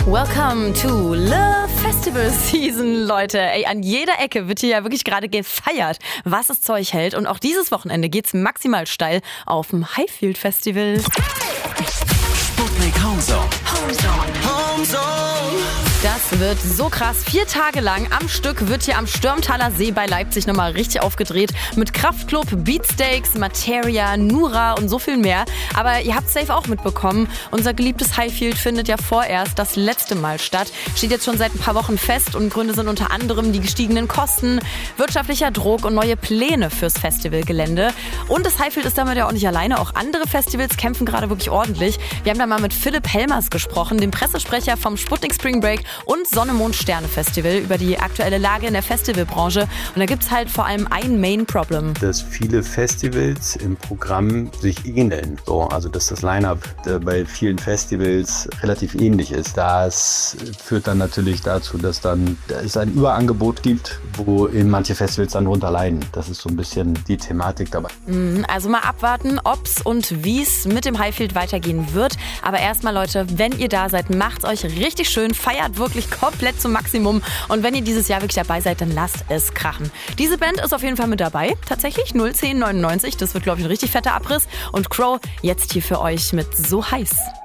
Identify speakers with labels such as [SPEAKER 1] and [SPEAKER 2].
[SPEAKER 1] Welcome to the Festival Season, Leute. Ey, an jeder Ecke wird hier ja wirklich gerade gefeiert, was das Zeug hält. Und auch dieses Wochenende geht's maximal steil auf dem Highfield Festival.
[SPEAKER 2] Sputnik Homezone.
[SPEAKER 1] Das wird so krass. 4 Tage lang am Stück wird hier am Stürmtaler See bei Leipzig nochmal richtig aufgedreht. Mit Kraftklub, Beatsteaks, Materia, Nura und so viel mehr. Aber ihr habt es safe auch mitbekommen. Unser geliebtes Highfield findet ja vorerst das letzte Mal statt. Steht jetzt schon seit ein paar Wochen fest und Gründe sind unter anderem die gestiegenen Kosten, wirtschaftlicher Druck und neue Pläne fürs Festivalgelände. Und das Highfield ist damit ja auch nicht alleine. Auch andere Festivals kämpfen gerade wirklich ordentlich. Wir haben da mal mit Philipp Helmers gesprochen, dem Pressesprecher vom Sputnik Spring Break und Sonne, Mond, Sterne Festival, über die aktuelle Lage in der Festivalbranche. Und da gibt es halt vor allem ein Main-Problem.
[SPEAKER 3] Dass viele Festivals im Programm sich ähneln. Also dass das Line-Up bei vielen Festivals relativ ähnlich ist. Das führt dann natürlich dazu, dass es ein Überangebot gibt, wo eben manche Festivals dann drunter leiden. Das ist so ein bisschen die Thematik dabei.
[SPEAKER 1] Also mal abwarten, ob's und wie's mit dem Highfield weitergehen wird. Aber erstmal, Leute, wenn ihr da seid, macht's euch richtig schön, feiert wirklich komplett zum Maximum. Und wenn ihr dieses Jahr wirklich dabei seid, dann lasst es krachen. Diese Band ist auf jeden Fall mit dabei. Tatsächlich 01099. Das wird, glaube ich, ein richtig fetter Abriss. Und Crow jetzt hier für euch mit So heiß.